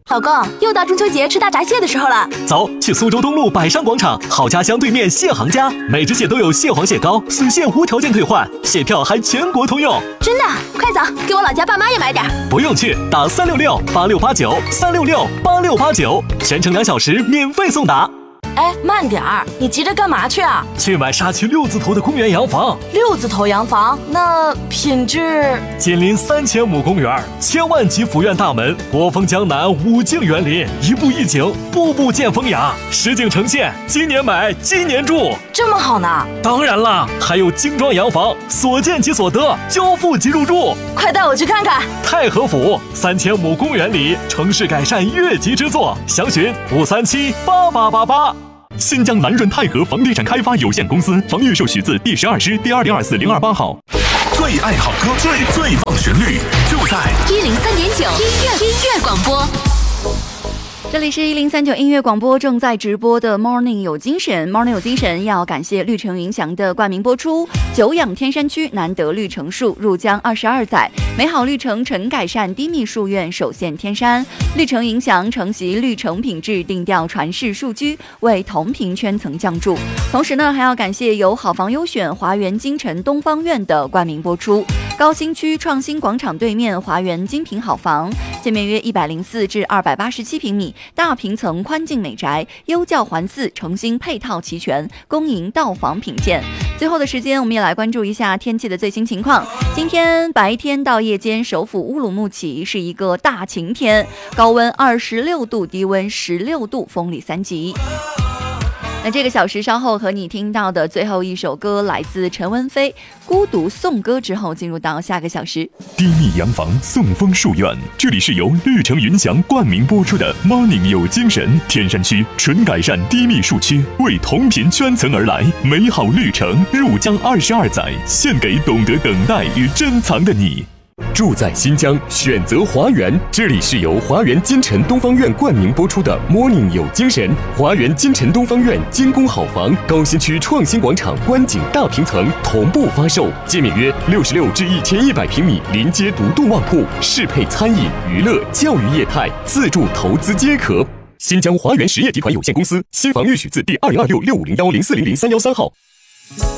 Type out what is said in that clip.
老公，又到中秋节吃大闸蟹的时候了。 走，去苏州东路百商广场好家乡对面蟹行家，每只蟹都有蟹黄蟹膏，损蟹无条件退换，蟹票还全国通用。 真的？快走，给我老家爸妈也买点。 不用去，打366-8689，366-8689，全程2小时免费送达。 哎，慢点儿，你急着干嘛去啊？ 去买沙区6字头的公园洋房。 6字头洋房，那品质？ 紧邻3000亩公园，千万级府院大门，国风江南，5境园林，一步一景，步步见风雅，实景呈现。今年买，今年住， 这么好呢？ 当然了，还有精装洋房，所见即所得，交付即入住。 快带我去看看。 太和府3000亩公园里，城市改善越级之作，详询5378888。新疆南润泰和房地产开发有限公司房预售许字第12支第2024028号。 最爱好歌，最棒旋律，就在 103.9音乐广播。 这里是1039音乐广播，正在直播的 Morning 有精神。 Morning 有精神要感谢绿城云祥的冠名播出。久仰天山区难得绿城树，入江22载，美好绿城陈改善低密树院首现天山。绿城云祥承袭绿城品质，定调传世树居，为同频圈层降注。同时呢，还要感谢由好房优选华园京城东方院的冠名播出。高新区创新广场对面华园精品好房，建面约104至287平米，大平层宽进美宅，优教环伺，诚心配套齐全，恭迎到访品鉴。最后的时间，我们也来关注一下天气的最新情况。今天白天到夜间，首府乌鲁木齐是一个大晴天，高温26度，低温16度，风力3级。那这个小时稍后和你听到的最后一首歌来自陈文飞《孤独颂歌》，之后进入到下个小时。 低密洋房送风树院，这里是由绿城云祥冠名播出的 Morning 有精神。天山区纯改善低密树区，为同频圈层而来，美好绿城入江22载，献给懂得等待与珍藏的你。住在新疆，选择华园。这里是由华园金城东方院冠名播出的 Morning 有精神。华园金城东方院精工好房，高新区创新广场观景大平层同步发售，建面约66至1100平米，临街独栋旺铺，适配餐饮、娱乐、教育业态，自住投资皆可。新疆华园实业集团有限公司新房预许字第2026650104003113号。